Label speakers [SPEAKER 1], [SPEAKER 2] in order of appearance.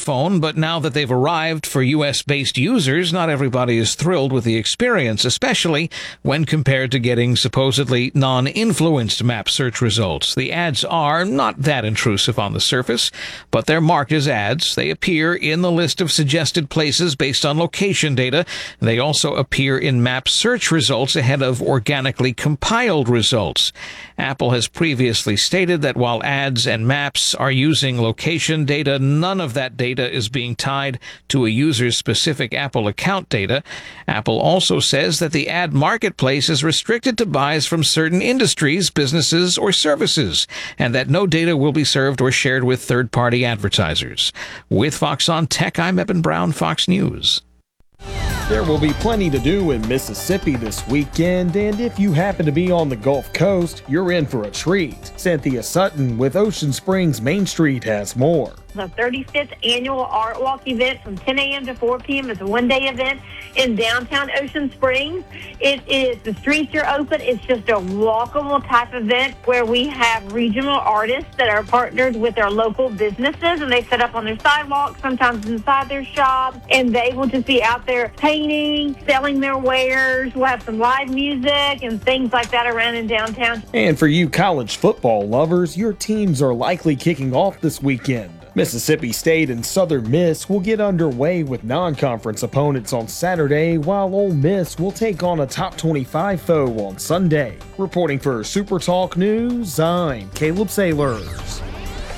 [SPEAKER 1] smartphone, but now that they've arrived for U.S.-based users, not everybody is thrilled with the experience, especially when compared to getting supposedly non-influenced map search results. The ads are not that intrusive on the surface, but they're marked as ads. They appear in the list of suggested places based on location data. They also appear in map search results ahead of organically compiled results. Apple has previously stated that while ads and maps are using location data, none of that data is being tied to a user's specific Apple account data. Apple also says that the ad marketplace is restricted to buys from certain industries, businesses, or services, and that no data will be served or shared with third-party advertisers. With Fox on Tech, I'm Eben Brown, Fox News.
[SPEAKER 2] There will be plenty to do in Mississippi this weekend, and if you happen to be on the Gulf Coast, you're in for a treat. Cynthia Sutton with Ocean Springs Main Street has more.
[SPEAKER 3] The 35th annual Art Walk event from 10 a.m. to 4 p.m. is a one-day event in downtown Ocean Springs. The streets are open. It's just a walkable type event where we have regional artists that are partnered with our local businesses, and they set up on their sidewalks, sometimes inside their shop, and they will just be out there painting, selling their wares. We'll have some live music and things like that around in downtown.
[SPEAKER 2] And for you college football lovers, your teams are likely kicking off this weekend. Mississippi State and Southern Miss will get underway with non-conference opponents on Saturday, while Ole Miss will take on a top 25 foe on Sunday. Reporting for Super Talk News, I'm Caleb Sailors.